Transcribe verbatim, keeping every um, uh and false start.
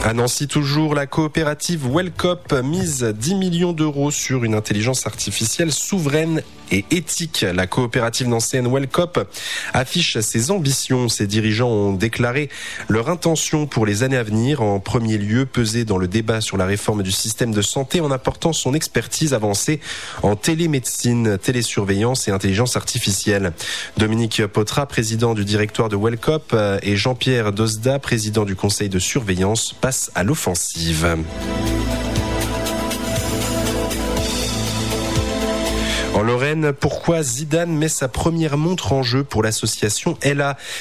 À Nancy, toujours, la coopérative Wellcop mise dix millions d'euros sur une intelligence artificielle souveraine et éthique. La coopérative nancéenne Wellcop affiche ses ambitions. Ses dirigeants ont déclaré leur intention pour les années à venir. En premier lieu, peser dans le débat sur la réforme du système de santé en apportant son expertise avancée en télémédecine, télésurveillance et intelligence artificielle. Dominique Potra, président du directoire de Wellcop, et Jean-Pierre Dosda, président du conseil de surveillance, passe à l'offensive. En Lorraine, pourquoi Zidane met sa première montre en jeu pour l'association Ella ?